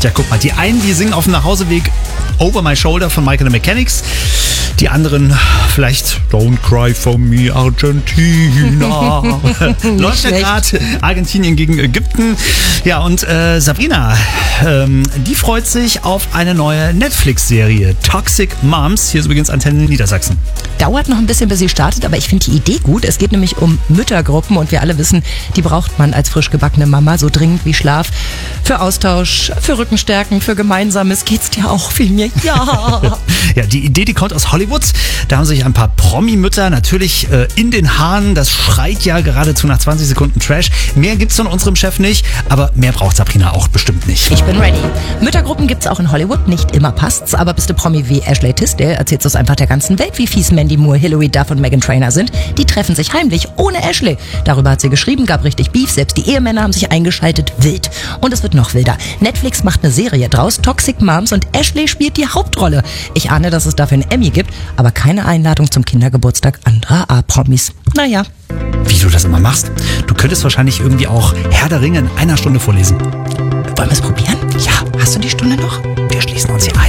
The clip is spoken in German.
Ja, guck mal, die einen, die singen auf dem Nachhauseweg Over My Shoulder von Michael and the Mechanics. Die anderen vielleicht Don't Cry for Me, Argentina. Läuft ja gerade Argentinien gegen Ägypten. Ja, und Sabrina, die freut sich auf eine neue Netflix-Serie. Toxic Moms. Hier ist übrigens Antenne Niedersachsen. Dauert noch ein bisschen, bis sie startet, aber ich finde die Idee gut. Es geht nämlich um Müttergruppen und wir alle wissen, die braucht man als frisch gebackene Mama so dringend wie Schlaf. Für Austausch, für Rückenstärken, für Gemeinsames geht's dir auch viel mehr. Ja. Ja, die Idee, die kommt aus Hollywood. Da haben sich ein paar Promi-Mütter natürlich in den Haaren. Das schreit ja geradezu nach 20 Sekunden Trash. Mehr gibt's von unserem Chef nicht, aber mehr braucht Sabrina auch bestimmt nicht. Ich bin ready. Müttergruppen gibt's auch in Hollywood. Nicht immer passt's, aber bist du Promi wie Ashley Tisdale, erzählst du es einfach der ganzen Welt, wie fies Mandy Moore, Hilary Duff und Meghan Trainor sind. Die treffen sich heimlich, ohne Ashley. Darüber hat sie geschrieben, gab richtig Beef. Selbst die Ehemänner haben sich eingeschaltet. Wild. Und es wird noch wilder. Netflix macht eine Serie draus, Toxic Moms, und Ashley spielt die Hauptrolle. Ich ahne, dass es dafür einen Emmy gibt, aber keine Einladung zum Kindergeburtstag anderer A-Promis. Naja. Wie du das immer machst? Du könntest wahrscheinlich irgendwie auch Herr der Ringe in einer Stunde vorlesen. Wollen wir es probieren? Ja. Hast du die Stunde noch?